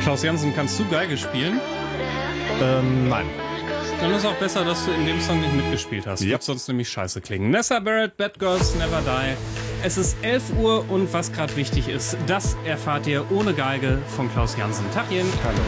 Klaus Jansen, kannst du Geige spielen? Nein. Dann ist auch besser, dass du in dem Song nicht mitgespielt hast. Ja. Wird sonst nämlich scheiße klingen. Nessa Barrett, Bad Girls Never Die. Es ist 11 Uhr und was gerade wichtig ist, das erfahrt ihr ohne Geige von Klaus Jansen. Tachchen. Hallo.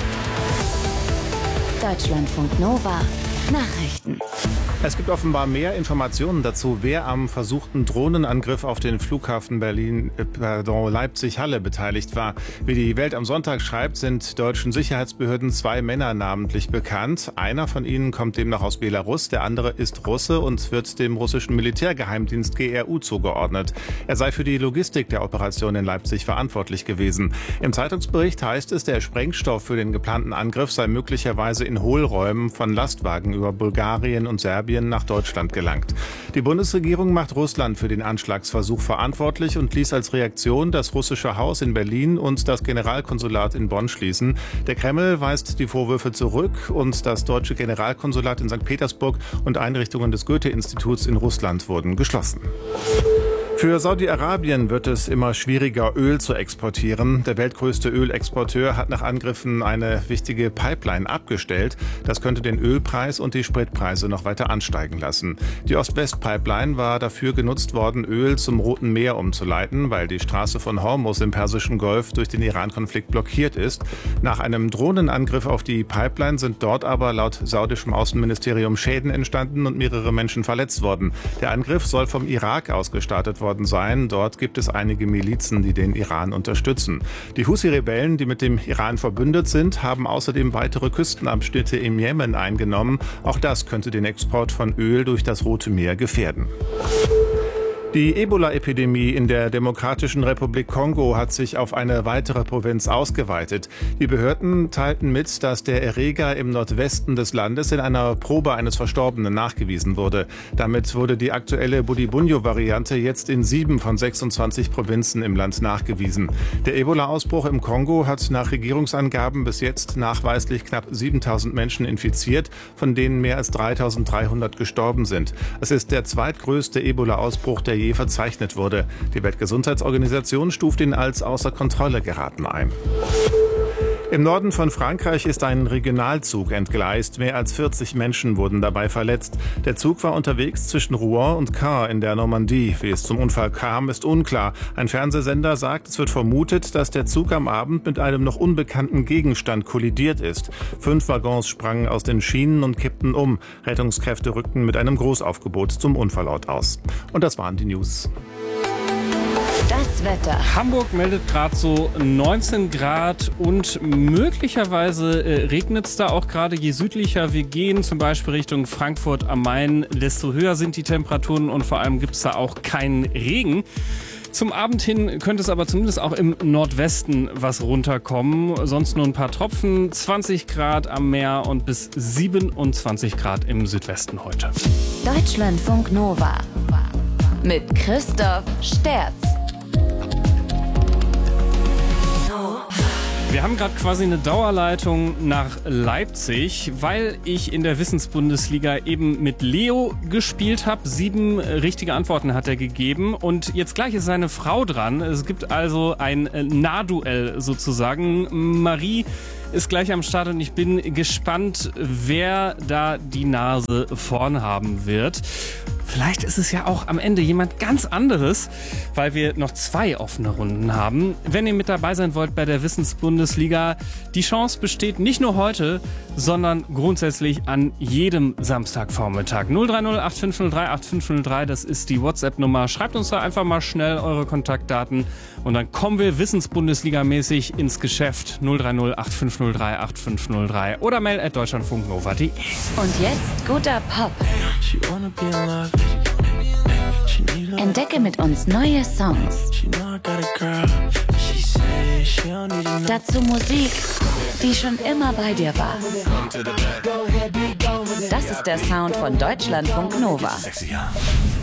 Deutschlandfunk Nova. Nachrichten. Es gibt offenbar mehr Informationen dazu, wer am versuchten Drohnenangriff auf den Flughafen Leipzig-Halle beteiligt war. Wie die Welt am Sonntag schreibt, sind deutschen Sicherheitsbehörden 2 Männer namentlich bekannt. Einer von ihnen kommt demnach aus Belarus, der andere ist Russe und wird dem russischen Militärgeheimdienst GRU zugeordnet. Er sei für die Logistik der Operation in Leipzig verantwortlich gewesen. Im Zeitungsbericht heißt es, der Sprengstoff für den geplanten Angriff sei möglicherweise in Hohlräumen von Lastwagen über Bulgarien und Serbien nach Deutschland gelangt. Die Bundesregierung macht Russland für den Anschlagsversuch verantwortlich und ließ als Reaktion das russische Haus in Berlin und das Generalkonsulat in Bonn schließen. Der Kreml weist die Vorwürfe zurück und das deutsche Generalkonsulat in St. Petersburg und Einrichtungen des Goethe-Instituts in Russland wurden geschlossen. Für Saudi-Arabien wird es immer schwieriger, Öl zu exportieren. Der weltgrößte Ölexporteur hat nach Angriffen eine wichtige Pipeline abgestellt. Das könnte den Ölpreis und die Spritpreise noch weiter ansteigen lassen. Die Ost-West-Pipeline war dafür genutzt worden, Öl zum Roten Meer umzuleiten, weil die Straße von Hormuz im Persischen Golf durch den Iran-Konflikt blockiert ist. Nach einem Drohnenangriff auf die Pipeline sind dort aber laut saudischem Außenministerium Schäden entstanden und mehrere Menschen verletzt worden. Der Angriff soll vom Irak aus gestartet worden sein. Dort gibt es einige Milizen, die den Iran unterstützen. Die Husi-Rebellen, die mit dem Iran verbündet sind, haben außerdem weitere Küstenabschnitte im Jemen eingenommen. Auch das könnte den Export von Öl durch das Rote Meer gefährden. Die Ebola-Epidemie in der Demokratischen Republik Kongo hat sich auf eine weitere Provinz ausgeweitet. Die Behörden teilten mit, dass der Erreger im Nordwesten des Landes in einer Probe eines Verstorbenen nachgewiesen wurde. Damit wurde die aktuelle Budibunyo-Variante jetzt in 7 von 26 Provinzen im Land nachgewiesen. Der Ebola-Ausbruch im Kongo hat nach Regierungsangaben bis jetzt nachweislich knapp 7.000 Menschen infiziert, von denen mehr als 3.300 gestorben sind. Es ist der zweitgrößte Ebola-Ausbruch, der je verzeichnet wurde. Die Weltgesundheitsorganisation stuft ihn als außer Kontrolle geraten ein. Im Norden von Frankreich ist ein Regionalzug entgleist. Mehr als 40 Menschen wurden dabei verletzt. Der Zug war unterwegs zwischen Rouen und Caen in der Normandie. Wie es zum Unfall kam, ist unklar. Ein Fernsehsender sagt, es wird vermutet, dass der Zug am Abend mit einem noch unbekannten Gegenstand kollidiert ist. 5 Waggons sprangen aus den Schienen und kippten um. Rettungskräfte rückten mit einem Großaufgebot zum Unfallort aus. Und das waren die News. Das Wetter. Hamburg meldet gerade so 19 Grad und möglicherweise regnet es da auch gerade. Je südlicher wir gehen, zum Beispiel Richtung Frankfurt am Main, desto höher sind die Temperaturen und vor allem gibt es da auch keinen Regen. Zum Abend hin könnte es aber zumindest auch im Nordwesten was runterkommen. Sonst nur ein paar Tropfen, 20 Grad am Meer und bis 27 Grad im Südwesten heute. Deutschlandfunk Nova. Mit Christoph Sterz. Wir haben gerade quasi eine Dauerleitung nach Leipzig, weil ich in der Wissensbundesliga eben mit Leo gespielt habe. 7 richtige Antworten hat er gegeben und jetzt gleich ist seine Frau dran. Es gibt also ein Nahduell sozusagen. Marie ist gleich am Start und ich bin gespannt, wer da die Nase vorn haben wird. Vielleicht ist es ja auch am Ende jemand ganz anderes, weil wir noch 2 offene Runden haben. Wenn ihr mit dabei sein wollt bei der Wissensbundesliga, die Chance besteht nicht nur heute, sondern grundsätzlich an jedem Samstagvormittag. 030 8503 8503, das ist die WhatsApp-Nummer. Schreibt uns da einfach mal schnell eure Kontaktdaten und dann kommen wir Wissensbundesliga-mäßig ins Geschäft. 030 8503 8503 oder mail@deutschlandfunknova.de. Und jetzt guter Pop. Entdecke mit uns neue Songs. Dazu Musik, die schon immer bei dir war. Das ist der Sound von Deutschlandfunk Nova.